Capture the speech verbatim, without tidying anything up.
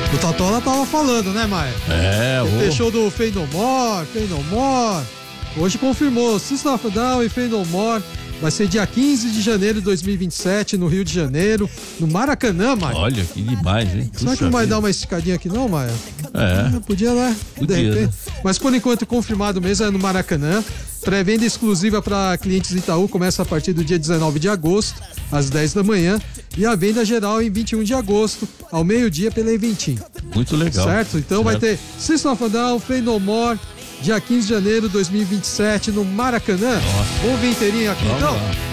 O Tatola tava falando, né, Maia? É, o o... show do Fade No More, Fade No More. Hoje confirmou, System of a Down e Fade No More. Vai ser dia quinze de janeiro de dois mil e vinte e sete, no Rio de Janeiro, no Maracanã, Maia. Olha, que demais, hein? Será que não vai dar uma esticadinha aqui não, Maia? É. é podia, né? Podia, de repente. né? Mas por enquanto confirmado mesmo é no Maracanã. Pré-venda exclusiva para clientes Itaú começa a partir do dia dezenove de agosto, às dez da manhã. E a venda geral em vinte e um de agosto, ao meio-dia, pela Eventim. Muito legal. Certo? Então certo. Vai ter System of a Down, Fade No More, dia quinze de janeiro de dois mil e vinte e sete, no Maracanã. Nossa. Vamos ver inteirinho aqui, Vamos então? Lá.